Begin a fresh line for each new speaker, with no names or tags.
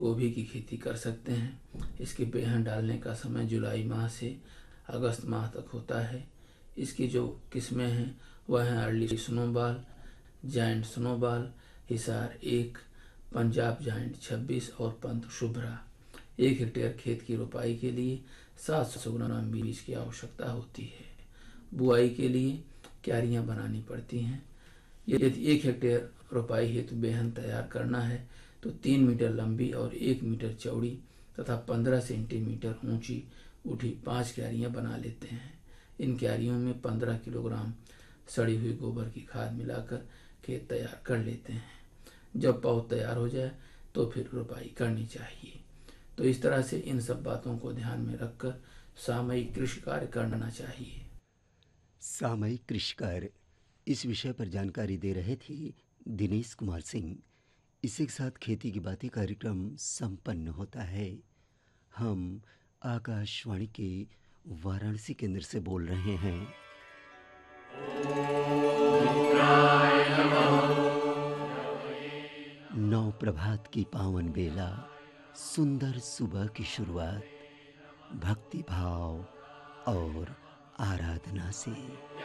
गोभी की खेती कर सकते हैं। इसके बेहन डालने का समय जुलाई माह से अगस्त माह तक होता है। इसकी जो किस्में हैं वह हैं early snowball, giant snowball, Hisar 1, Punjab giant 26 और पंत शुभ्रा। 1 हेक्टेयर खेत की रोपाई के लिए 700 ग्राम बीज की आवश्यकता होती है। बुआई के लिए क्यारियां बनानी पड़ती हैं। यदि 1 हेक्टेयर रोपाई हेतु बेहन तैयार करना है तो 3 मीटर लंबी और 1 मीटर चौड़ी तथा 15 सेंटीमीटर ऊंची उठी 5 क्यारियां बना लेते हैं। इन क्यारियों में 15 किलोग्राम सड़ी हुई गोबर की खाद मिलाकर खेत तैयार कर लेते हैं। जब पौध तैयार हो जाए तो फिर रोपाई करनी चाहिए। तो इस तरह से इन सब बातों को ध्यान में रखकर सामयिक कृषि कार्य करना चाहिए।
सामयिक कृषि कार्य, इस विषय पर जानकारी दे रहे थे दिनेश कुमार सिंह। इसी के साथ खेती की बातें कार्यक्रम संपन्न होता है। हम आकाशवाणी के वाराणसी केंद्र से बोल रहे हैं। नौ प्रभात की पावन बेला, सुंदर सुबह की शुरुआत भक्ति भाव और आराधना से।